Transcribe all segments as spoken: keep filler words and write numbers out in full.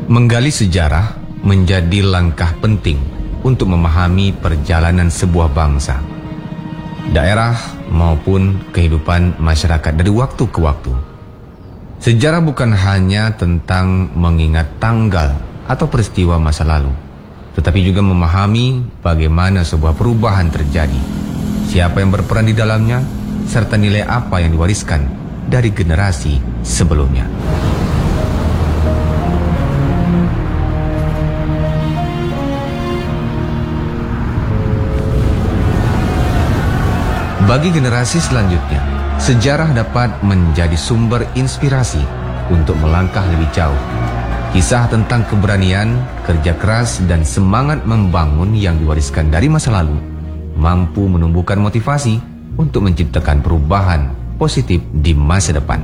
Menggali sejarah menjadi langkah penting untuk memahami perjalanan sebuah bangsa, daerah maupun kehidupan masyarakat dari waktu ke waktu. Sejarah bukan hanya tentang mengingat tanggal atau peristiwa masa lalu, tetapi juga memahami bagaimana sebuah perubahan terjadi, siapa yang berperan di dalamnya, serta nilai apa yang diwariskan dari generasi sebelumnya. Bagi generasi selanjutnya, sejarah dapat menjadi sumber inspirasi untuk melangkah lebih jauh. Kisah tentang keberanian, kerja keras, dan semangat membangun yang diwariskan dari masa lalu mampu menumbuhkan motivasi untuk menciptakan perubahan positif di masa depan.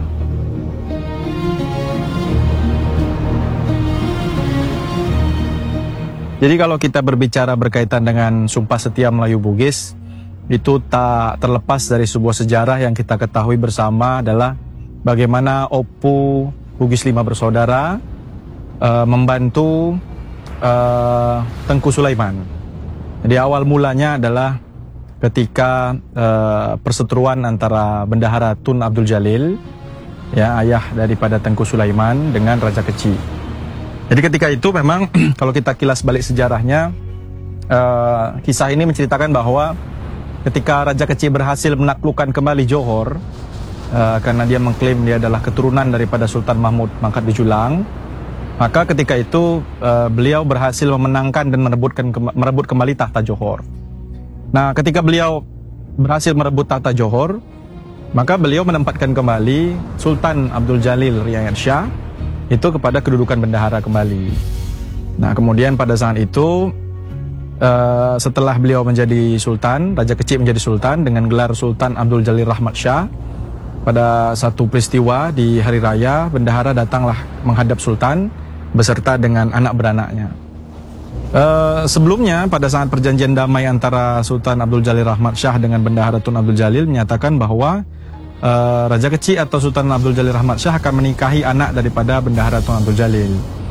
Jadi kalau kita berbicara berkaitan dengan Sumpah Setia Melayu Bugis, itu tak terlepas dari sebuah sejarah yang kita ketahui bersama adalah bagaimana Opu Bugis Lima Bersaudara uh, membantu uh, Tengku Sulaiman. Jadi awal mulanya adalah ketika uh, perseteruan antara Bendahara Tun Abdul Jalil, ya, ayah daripada Tengku Sulaiman, dengan Raja Keci. Jadi ketika itu memang kalau kita kilas balik sejarahnya, uh, kisah ini menceritakan bahwa ketika Raja Keci berhasil menaklukkan kembali Johor, uh, karena dia mengklaim dia adalah keturunan daripada Sultan Mahmud Mangkat Dijulang, maka ketika itu uh, beliau berhasil memenangkan dan merebutkan merebut kembali tahta Johor. Nah, ketika beliau berhasil merebut tahta Johor, maka beliau menempatkan kembali Sultan Abdul Jalil Riayat Shah itu kepada kedudukan bendahara kembali. Nah, kemudian pada saat itu Uh, setelah beliau menjadi sultan, Raja Keci menjadi sultan dengan gelar Sultan Abdul Jalil Rahmat Shah, pada satu peristiwa di hari raya, bendahara datanglah menghadap sultan beserta dengan anak beranaknya. Uh, sebelumnya pada saat perjanjian damai antara Sultan Abdul Jalil Rahmat Shah dengan Bendahara Tun Abdul Jalil menyatakan bahwa uh, Raja Keci atau Sultan Abdul Jalil Rahmat Shah akan menikahi anak daripada Bendahara Tun Abdul Jalil.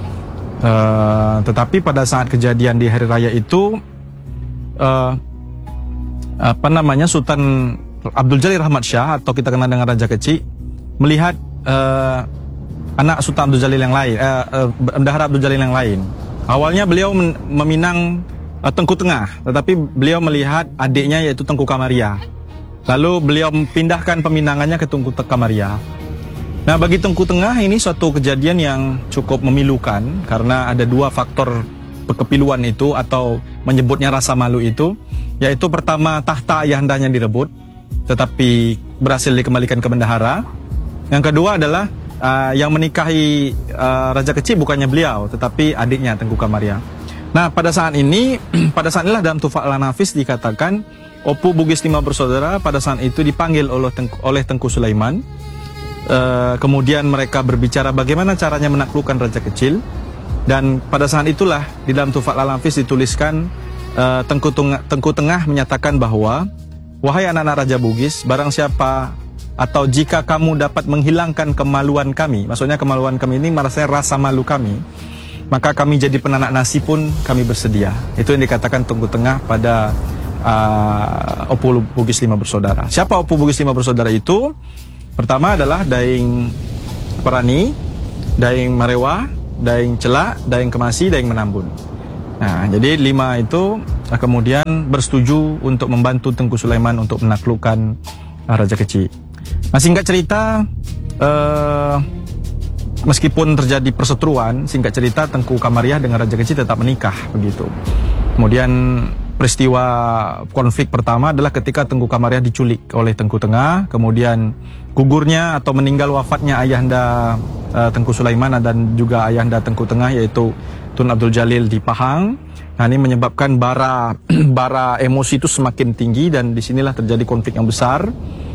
Uh, tetapi pada saat kejadian di hari raya itu, uh, apa namanya, Sultan Abdul Jalil Rahmat Shah atau kita kenal dengan Raja Keci melihat uh, anak Sultan Abdul Jalil yang lain, uh, uh, Bendahara Abdul Jalil yang lain. Awalnya beliau meminang uh, Tengku Tengah, tetapi beliau melihat adiknya yaitu Tengku Kamaria. Lalu beliau pindahkan peminangannya ke Tengku Kamaria. Nah, bagi Tengku Tengah ini suatu kejadian yang cukup memilukan karena ada dua faktor kepiluan itu atau menyebutnya rasa malu itu, yaitu pertama tahta ayahandanya direbut tetapi berhasil dikembalikan ke bendahara. Yang kedua adalah uh, yang menikahi uh, Raja Keci bukannya beliau tetapi adiknya Tengku Kamaria. Nah, pada saat ini pada saat inilah dalam Tufaq Al-Nafis dikatakan Opu Bugis Lima Bersaudara pada saat itu dipanggil oleh Tengku, oleh Tengku Sulaiman. Uh, kemudian mereka berbicara bagaimana caranya menaklukkan Raja Kecil, dan pada saat itulah di dalam Tufaq Al-Nafis dituliskan uh, Tengku, Tengah, Tengku Tengah menyatakan bahwa wahai anak-anak Raja Bugis, barang siapa atau jika kamu dapat menghilangkan kemaluan kami, maksudnya kemaluan kami ini maksudnya rasa malu kami, maka kami jadi penanak nasi pun kami bersedia. Itu yang dikatakan Tengku Tengah pada uh, Opu Bugis Lima Bersaudara. Siapa Opu Bugis Lima Bersaudara itu? Pertama adalah Daeng Perani, Daeng Marewa, Daeng Celak, Daeng Kemasi, Daeng Menambun. Nah, jadi lima itu kemudian bersetuju untuk membantu Tengku Sulaiman untuk menaklukkan uh, Raja Keci. Nah, singkat cerita, uh, meskipun terjadi perseteruan, singkat cerita Tengku Kamariah dengan Raja Keci tetap menikah begitu. Kemudian peristiwa konflik pertama adalah ketika Tengku Kamariah diculik oleh Tengku Tengah, kemudian gugurnya atau meninggal wafatnya ayahanda uh, Tengku Sulaiman dan juga ayahanda Tengku Tengah yaitu Tun Abdul Jalil di Pahang. Nah, ini menyebabkan bara bara emosi itu semakin tinggi dan disinilah terjadi konflik yang besar.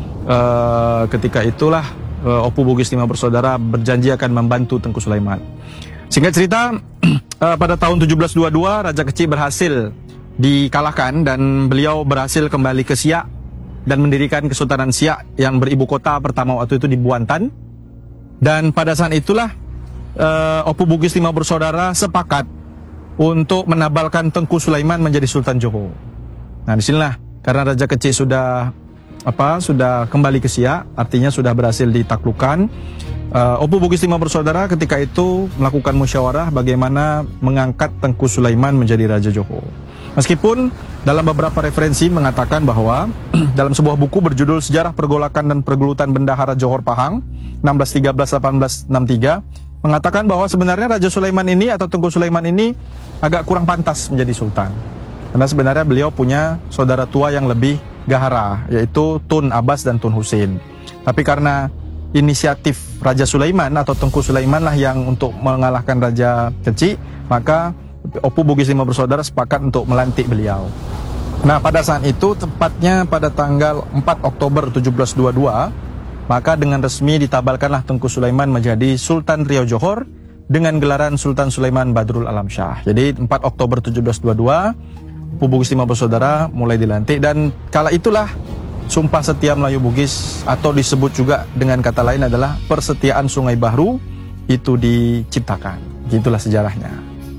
Uh, ketika itulah uh, Opu Bugis Lima Bersaudara berjanji akan membantu Tengku Sulaiman. Singkat cerita, uh, pada tahun tujuh belas dua puluh dua Raja Keci berhasil dikalahkan dan beliau berhasil kembali ke Siak dan mendirikan Kesultanan Siak yang beribu kota pertama waktu itu di Buantan. Dan pada saat itulah uh, Opu Bugis lima bersaudara sepakat untuk menabalkan Tengku Sulaiman menjadi Sultan Johor. Nah, disinilah karena Raja Kecik sudah apa sudah kembali ke Siak, artinya sudah berhasil ditaklukkan. Uh, Opu Bugis lima bersaudara ketika itu melakukan musyawarah bagaimana mengangkat Tengku Sulaiman menjadi Raja Johor. Meskipun dalam beberapa referensi mengatakan bahwa dalam sebuah buku berjudul Sejarah Pergolakan dan Pergelutan Bendahara Johor Pahang enam belas tiga belas sampai delapan belas enam puluh tiga mengatakan bahwa sebenarnya Raja Sulaiman ini atau Tengku Sulaiman ini agak kurang pantas menjadi sultan. Karena sebenarnya beliau punya saudara tua yang lebih gahara, yaitu Tun Abbas dan Tun Husin. Tapi karena inisiatif Raja Sulaiman atau Tengku Sulaiman lah yang untuk mengalahkan Raja Kecik, maka Opu Bugis lima bersaudara sepakat untuk melantik beliau. Nah, pada saat itu tepatnya pada tanggal empat Oktober tujuh belas dua puluh dua, maka dengan resmi ditabalkanlah Tengku Sulaiman menjadi Sultan Riau Johor dengan gelaran Sultan Sulaiman Badrul Alam Shah. Jadi empat Oktober tujuh belas dua puluh dua, Opu Bugis lima bersaudara mulai dilantik, dan kala itulah Sumpah Setia Melayu Bugis atau disebut juga dengan kata lain adalah Persetiaan Sungai Bahru itu diciptakan. Itulah sejarahnya.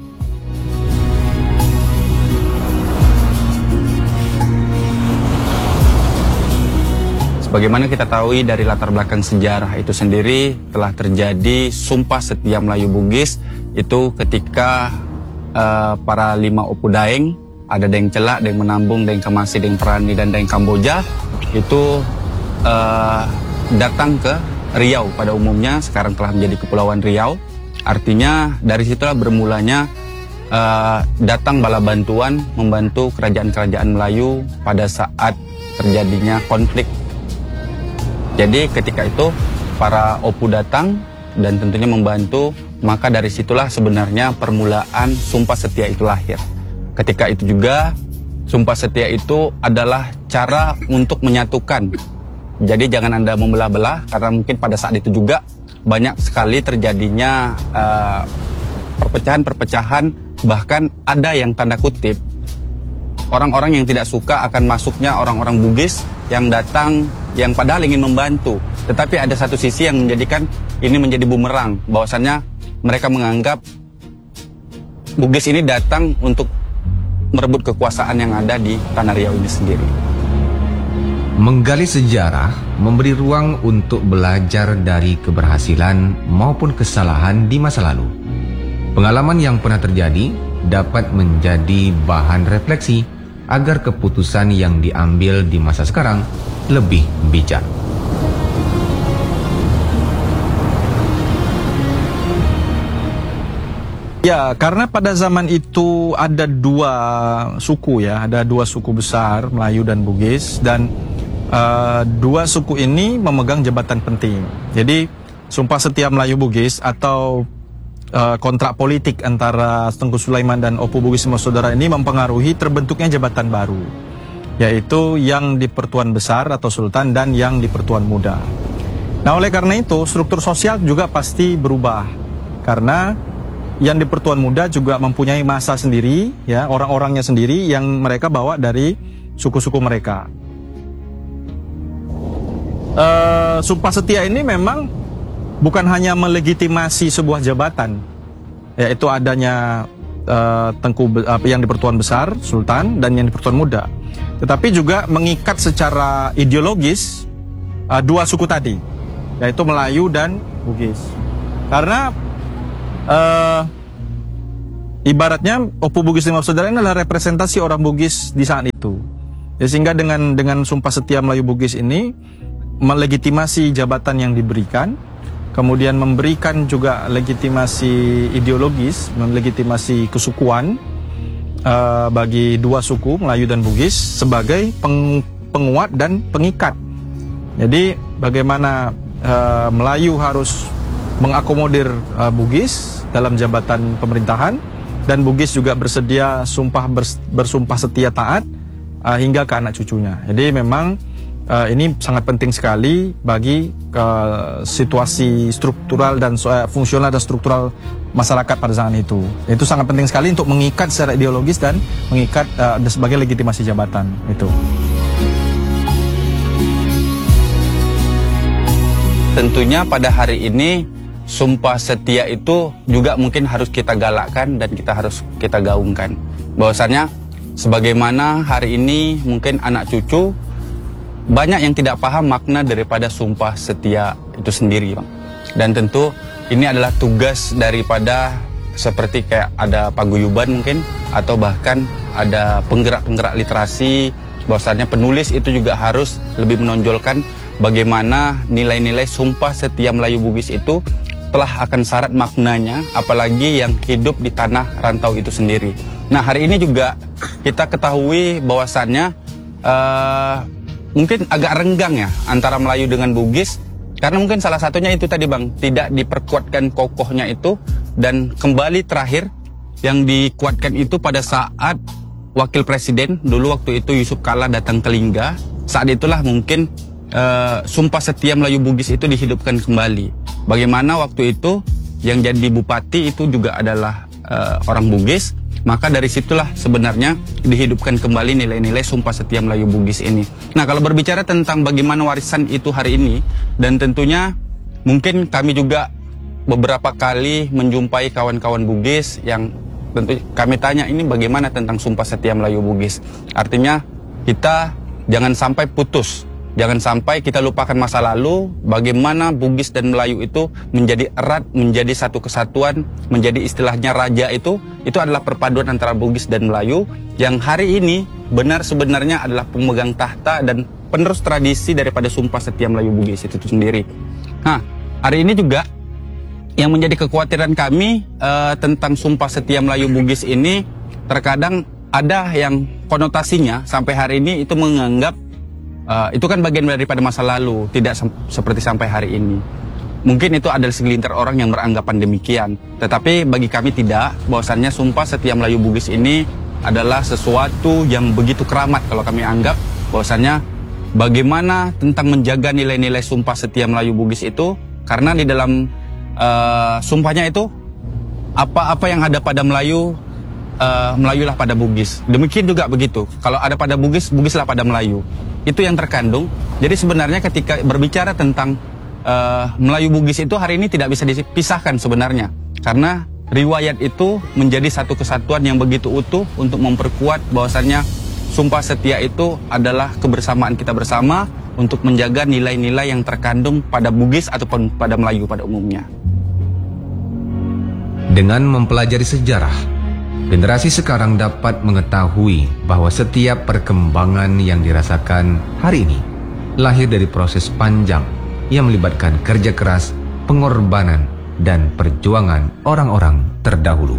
Bagaimana kita tahu dari latar belakang sejarah itu sendiri telah terjadi Sumpah Setia Melayu Bugis itu ketika uh, para lima Opu Daeng, ada Daeng Celak, Daeng Menambung, Daeng Kamasi, Daeng Perani, dan Daeng Kamboja itu uh, datang ke Riau pada umumnya, sekarang telah menjadi Kepulauan Riau. Artinya dari situlah bermulanya uh, datang bala bantuan membantu kerajaan-kerajaan Melayu pada saat terjadinya konflik. Jadi ketika itu para Opu datang dan tentunya membantu, maka dari situlah sebenarnya permulaan Sumpah Setia itu lahir. Ketika itu juga Sumpah Setia itu adalah cara untuk menyatukan. Jadi jangan Anda membelah-belah, karena mungkin pada saat itu juga banyak sekali terjadinya uh, perpecahan-perpecahan, bahkan ada yang tanda kutip orang-orang yang tidak suka akan masuknya orang-orang Bugis yang datang, yang padahal ingin membantu. Tetapi ada satu sisi yang menjadikan ini menjadi bumerang, bahwasannya mereka menganggap Bugis ini datang untuk merebut kekuasaan yang ada di Tanah Riau ini sendiri. Menggali sejarah memberi ruang untuk belajar dari keberhasilan maupun kesalahan di masa lalu. Pengalaman yang pernah terjadi dapat menjadi bahan refleksi agar keputusan yang diambil di masa sekarang lebih bijak. Ya, karena pada zaman itu ada dua suku ya, ada dua suku besar, Melayu dan Bugis, dan uh, dua suku ini memegang jabatan penting. Jadi Sumpah Setia Melayu Bugis atau uh, kontrak politik antara Tengku Sulaiman dan Opu Bugis lima bersaudara ini mempengaruhi terbentuknya jabatan baru, yaitu yang di Pertuan Besar atau Sultan dan yang di Pertuan Muda. Nah, oleh karena itu struktur sosial juga pasti berubah, karena yang di Pertuan Muda juga mempunyai masa sendiri, ya, orang-orangnya sendiri yang mereka bawa dari suku-suku mereka. Uh, Sumpah Setia ini memang bukan hanya melegitimasi sebuah jabatan, yaitu adanya uh, Tengku uh, yang di Pertuan Besar, Sultan, dan yang di Pertuan Muda, tetapi juga mengikat secara ideologis uh, dua suku tadi, yaitu Melayu dan Bugis. Karena Uh, ibaratnya Opu Bugis lima bersaudara ini adalah representasi orang Bugis di saat itu. Ya, sehingga dengan dengan Sumpah Setia Melayu Bugis ini melegitimasi jabatan yang diberikan, kemudian memberikan juga legitimasi ideologis, melegitimasi kesukuan uh, bagi dua suku Melayu dan Bugis sebagai peng, penguat dan pengikat. Jadi bagaimana uh, Melayu harus mengakomodir uh, Bugis dalam jabatan pemerintahan, dan Bugis juga bersedia sumpah bers, bersumpah setia taat uh, hingga ke anak cucunya. Jadi memang uh, ini sangat penting sekali bagi uh, situasi struktural dan uh, fungsional dan struktural masyarakat pada saat itu. Itu sangat penting sekali untuk mengikat secara ideologis dan mengikat uh, sebagai legitimasi jabatan itu. Tentunya pada hari ini sumpah setia itu juga mungkin harus kita galakkan dan kita harus kita gaungkan. Bahwasannya sebagaimana hari ini mungkin anak cucu banyak yang tidak paham makna daripada sumpah setia itu sendiri, Bang. Dan tentu ini adalah tugas daripada seperti kayak ada paguyuban mungkin, atau bahkan ada penggerak-penggerak literasi, bahwasannya penulis itu juga harus lebih menonjolkan bagaimana nilai-nilai sumpah setia Melayu Bugis itu telah akan syarat maknanya, apalagi yang hidup di tanah rantau itu sendiri. Nah, hari ini juga kita ketahui bahwasannya uh, mungkin agak renggang ya antara Melayu dengan Bugis, karena mungkin salah satunya itu tadi, Bang, tidak diperkuatkan kokohnya itu. Dan kembali terakhir yang dikuatkan itu pada saat Wakil Presiden dulu waktu itu Yusuf Kala datang ke Lingga. Saat itulah mungkin uh, sumpah setia Melayu Bugis itu dihidupkan kembali. Bagaimana waktu itu yang jadi bupati itu juga adalah uh, orang Bugis. Maka dari situlah sebenarnya dihidupkan kembali nilai-nilai sumpah setia Melayu Bugis ini. Nah, kalau berbicara tentang bagaimana warisan itu hari ini, dan tentunya mungkin kami juga beberapa kali menjumpai kawan-kawan Bugis yang tentu kami tanya ini bagaimana tentang sumpah setia Melayu Bugis. Artinya kita jangan sampai putus. Jangan sampai kita lupakan masa lalu, bagaimana Bugis dan Melayu itu menjadi erat, menjadi satu kesatuan, menjadi istilahnya raja itu, itu adalah perpaduan antara Bugis dan Melayu, yang hari ini benar sebenarnya adalah pemegang tahta dan penerus tradisi daripada sumpah setia Melayu Bugis itu, itu sendiri. Nah, hari ini juga yang menjadi kekhawatiran kami uh, tentang sumpah setia Melayu Bugis ini, terkadang ada yang konotasinya sampai hari ini itu menganggap Uh, itu kan bagian daripada masa lalu, tidak seperti sampai hari ini. Mungkin itu adalah segelintir orang yang beranggapan demikian. Tetapi bagi kami tidak, bahwasannya sumpah setia Melayu Bugis ini adalah sesuatu yang begitu keramat kalau kami anggap, bahwasannya bagaimana tentang menjaga nilai-nilai sumpah setia Melayu Bugis itu, karena di dalam uh, sumpahnya itu apa-apa yang ada pada Melayu, uh, Melayulah pada Bugis. Demikian juga begitu. Kalau ada pada Bugis, Bugislah pada Melayu. Itu yang terkandung. Jadi sebenarnya ketika berbicara tentang uh, Melayu Bugis itu hari ini tidak bisa dipisahkan sebenarnya, karena riwayat itu menjadi satu kesatuan yang begitu utuh untuk memperkuat bahwasannya sumpah setia itu adalah kebersamaan kita bersama untuk menjaga nilai-nilai yang terkandung pada Bugis ataupun pada Melayu pada umumnya. Dengan mempelajari sejarah, generasi sekarang dapat mengetahui bahwa setiap perkembangan yang dirasakan hari ini lahir dari proses panjang yang melibatkan kerja keras, pengorbanan, dan perjuangan orang-orang terdahulu.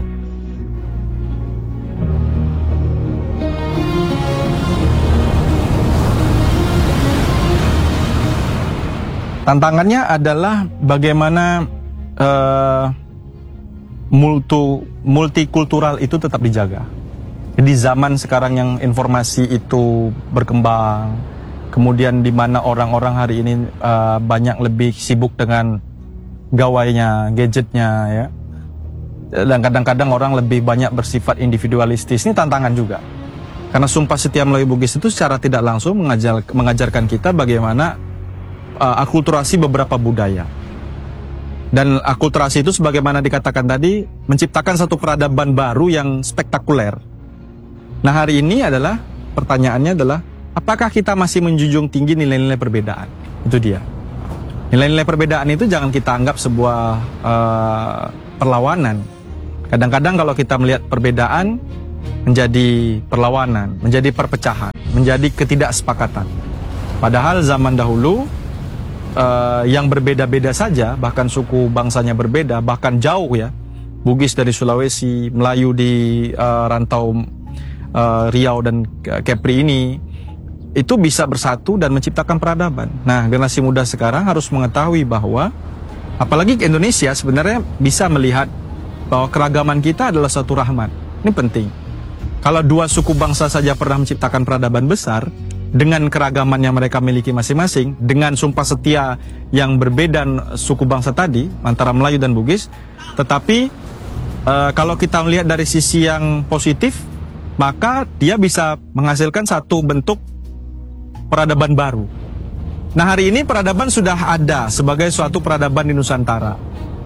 Tantangannya adalah bagaimana uh, multu, multikultural itu tetap dijaga. Di zaman sekarang yang informasi itu berkembang, kemudian di mana orang-orang hari ini uh, banyak lebih sibuk dengan gawainya, gadgetnya, ya. Dan kadang-kadang orang lebih banyak bersifat individualistis. Ini tantangan juga. Karena sumpah setia Melayu Bugis itu secara tidak langsung mengajar, mengajarkan kita bagaimana uh, akulturasi beberapa budaya. Dan akulturasi itu sebagaimana dikatakan tadi, menciptakan satu peradaban baru yang spektakuler. Nah, hari ini adalah, pertanyaannya adalah, apakah kita masih menjunjung tinggi nilai-nilai perbedaan? Itu dia. Nilai-nilai perbedaan itu jangan kita anggap sebuah uh, perlawanan. Kadang-kadang kalau kita melihat perbedaan menjadi perlawanan, menjadi perpecahan, menjadi ketidaksepakatan. Padahal zaman dahulu, Uh, yang berbeda-beda saja, bahkan suku bangsanya berbeda, bahkan jauh ya, Bugis dari Sulawesi, Melayu di uh, rantau uh, Riau dan Kepri ini, itu bisa bersatu dan menciptakan peradaban. Nah, generasi muda sekarang harus mengetahui bahwa, apalagi ke Indonesia sebenarnya bisa melihat bahwa keragaman kita adalah satu rahmat. Ini penting. Kalau dua suku bangsa saja pernah menciptakan peradaban besar, dengan keragaman yang mereka miliki masing-masing, dengan sumpah setia yang berbeda suku bangsa tadi, antara Melayu dan Bugis, tetapi e, kalau kita melihat dari sisi yang positif, maka dia bisa menghasilkan satu bentuk peradaban baru. Nah, hari ini peradaban sudah ada sebagai suatu peradaban di Nusantara.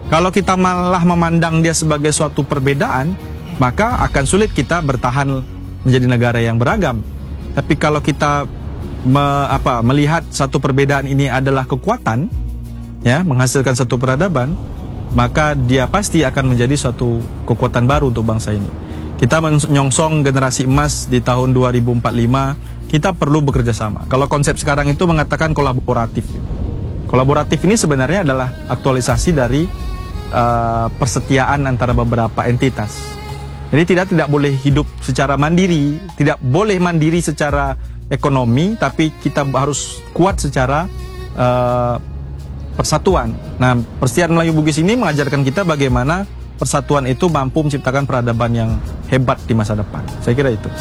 Kalau kita malah memandang dia sebagai suatu perbedaan, maka akan sulit kita bertahan menjadi negara yang beragam. Tapi kalau kita me, apa, melihat satu perbedaan ini adalah kekuatan, ya, menghasilkan satu peradaban, maka dia pasti akan menjadi suatu kekuatan baru untuk bangsa ini. Kita menyongsong generasi emas di tahun dua ribu empat puluh lima, kita perlu bekerja sama. Kalau konsep sekarang itu mengatakan kolaboratif. Kolaboratif ini sebenarnya adalah aktualisasi dari uh, persetiaan antara beberapa entitas. Jadi tidak tidak boleh hidup secara mandiri, tidak boleh mandiri secara ekonomi, tapi kita harus kuat secara uh, persatuan. Nah, Persatuan Melayu Bugis ini mengajarkan kita bagaimana persatuan itu mampu menciptakan peradaban yang hebat di masa depan. Saya kira itu.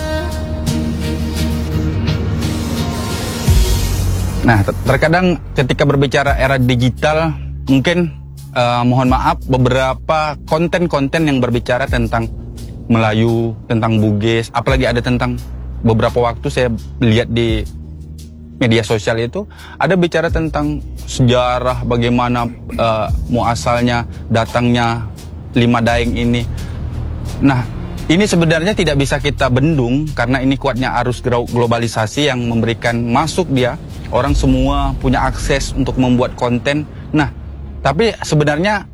Nah, terkadang ketika berbicara era digital, mungkin uh, mohon maaf beberapa konten-konten yang berbicara tentang Melayu, tentang Bugis, apalagi ada tentang beberapa waktu saya lihat di media sosial itu ada bicara tentang sejarah bagaimana uh, muasalnya datangnya lima daeng ini. Nah, ini sebenarnya tidak bisa kita bendung karena ini kuatnya arus globalisasi yang memberikan masuk dia. Orang semua punya akses untuk membuat konten. Nah, tapi sebenarnya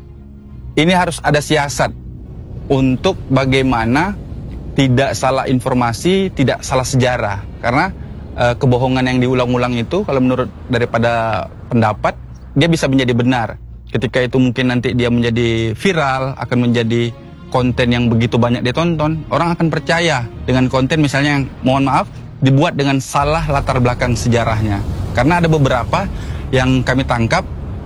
ini harus ada siasat untuk bagaimana tidak salah informasi, tidak salah sejarah. Karena uh, kebohongan yang diulang-ulang itu, kalau menurut daripada pendapat, dia bisa menjadi benar. Ketika itu mungkin nanti dia menjadi viral, akan menjadi konten yang begitu banyak ditonton, orang akan percaya dengan konten misalnya yang, mohon maaf, dibuat dengan salah latar belakang sejarahnya. Karena ada beberapa yang kami tangkap,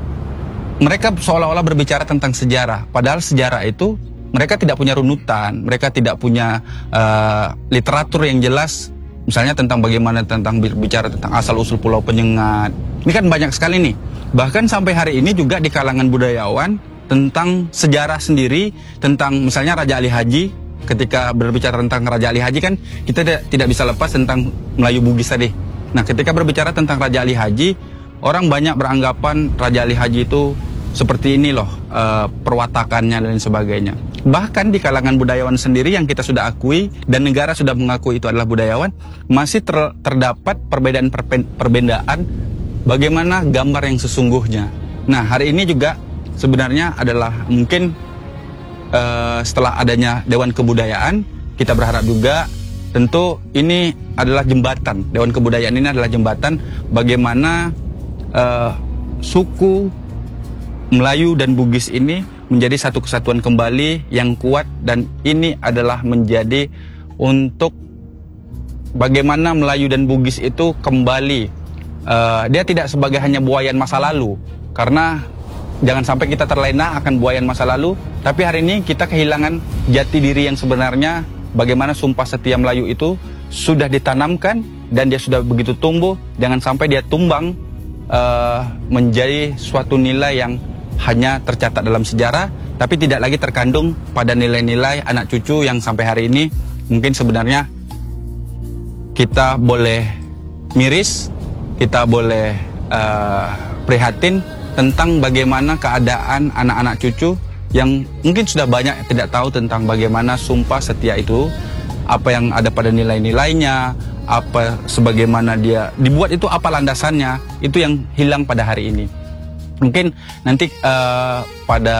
mereka seolah-olah berbicara tentang sejarah, padahal sejarah itu mereka tidak punya runutan, mereka tidak punya uh, literatur yang jelas, misalnya tentang bagaimana tentang berbicara tentang asal-usul Pulau Penyengat. Ini kan banyak sekali nih. Bahkan sampai hari ini juga di kalangan budayawan tentang sejarah sendiri, tentang misalnya Raja Ali Haji. Ketika berbicara tentang Raja Ali Haji kan kita tidak bisa lepas tentang Melayu Bugis tadi. Nah, ketika berbicara tentang Raja Ali Haji, orang banyak beranggapan Raja Ali Haji itu seperti ini loh uh, perwatakannya dan sebagainya. Bahkan di kalangan budayawan sendiri yang kita sudah akui dan negara sudah mengakui itu adalah budayawan, masih ter terdapat perbedaan bagaimana gambar yang sesungguhnya. Nah, hari ini juga sebenarnya adalah mungkin Uh, setelah adanya Dewan Kebudayaan, kita berharap juga tentu ini adalah jembatan. Dewan Kebudayaan ini adalah jembatan bagaimana uh, suku Melayu dan Bugis ini menjadi satu kesatuan kembali yang kuat, dan ini adalah menjadi untuk bagaimana Melayu dan Bugis itu kembali. Uh, dia tidak sebagai hanya buayan masa lalu, karena jangan sampai kita terlena akan buayan masa lalu, tapi hari ini kita kehilangan jati diri yang sebenarnya. Bagaimana sumpah setia Melayu itu sudah ditanamkan dan dia sudah begitu tumbuh. Jangan sampai dia tumbang uh, menjadi suatu nilai yang hanya tercatat dalam sejarah, tapi tidak lagi terkandung pada nilai-nilai anak cucu yang sampai hari ini mungkin sebenarnya kita boleh miris, kita boleh uh, prihatin tentang bagaimana keadaan anak-anak cucu yang mungkin sudah banyak tidak tahu tentang bagaimana sumpah setia itu, apa yang ada pada nilai-nilainya, apa sebagaimana dia dibuat itu, apa landasannya, itu yang hilang pada hari ini. Mungkin nanti uh, pada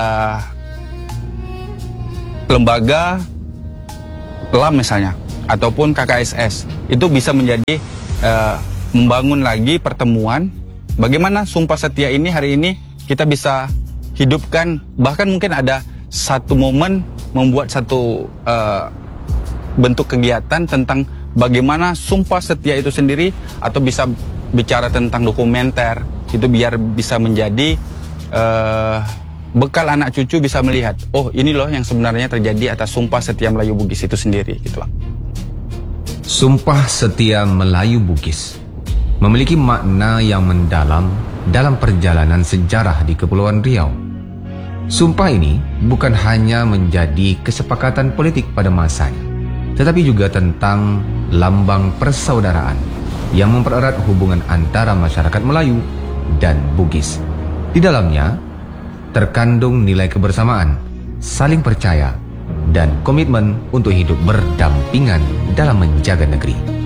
lembaga L A M misalnya ataupun K K S S itu bisa menjadi uh, membangun lagi pertemuan. Bagaimana sumpah setia ini hari ini kita bisa hidupkan, bahkan mungkin ada satu momen membuat satu uh, bentuk kegiatan tentang bagaimana sumpah setia itu sendiri, atau bisa bicara tentang dokumenter, itu biar bisa menjadi uh, bekal anak cucu bisa melihat, oh ini loh yang sebenarnya terjadi atas sumpah setia Melayu Bugis itu sendiri gitu. Sumpah Setia Melayu Bugis memiliki makna yang mendalam dalam perjalanan sejarah di Kepulauan Riau. Sumpah ini bukan hanya menjadi kesepakatan politik pada masanya, tetapi juga tentang lambang persaudaraan yang mempererat hubungan antara masyarakat Melayu dan Bugis. Di dalamnya terkandung nilai kebersamaan, saling percaya, dan komitmen untuk hidup berdampingan dalam menjaga negeri.